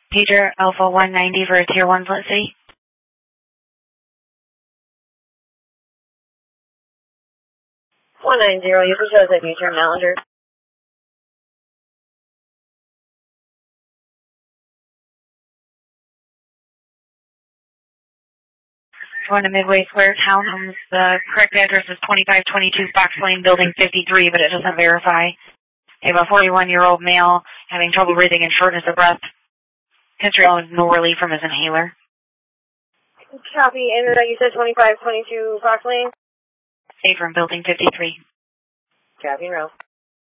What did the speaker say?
Pager Alpha 190 for a Tier 1 Flint City. 190, you can show us a future Mallender. Going to Midway Square Townhomes. The correct address is 2522 Fox Lane, Building 53, but it doesn't verify. They have a 41-year-old male having trouble breathing and shortness of breath. History of no relief from his inhaler. Copy. And you said 2522 Fox Lane? Safe from Building 53. Copy, row.